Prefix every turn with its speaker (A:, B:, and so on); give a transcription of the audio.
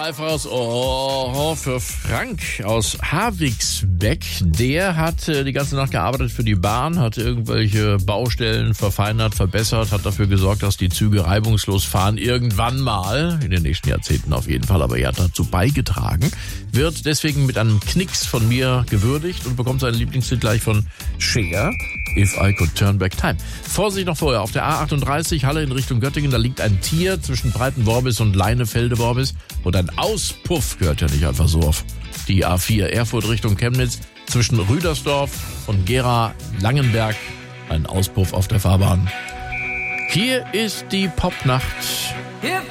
A: dreifaches Ohr für Frank aus Havigsbeck. Der hat die ganze Nacht gearbeitet für die Bahn, hat irgendwelche Baustellen verfeinert, verbessert, hat dafür gesorgt, dass die Züge reibungslos fahren. Irgendwann mal, in den nächsten Jahrzehnten auf jeden Fall, aber er hat dazu beigetragen. Wird deswegen mit einem Knicks von mir gewürdigt und bekommt seinen Lieblingslied gleich von Cher, If I Could Turn Back Time. Vorsicht noch vorher, auf der A38 Halle in Richtung Göttingen, da liegt ein Tier zwischen Breitenworbis und Leinefelde-Worbis und ein Auspuff gehört ja nicht einfach so auf die A4 Erfurt Richtung Chemnitz zwischen Rüdersdorf und Gera-Langenberg, ein Auspuff auf der Fahrbahn. Hier ist die Popnacht.
B: If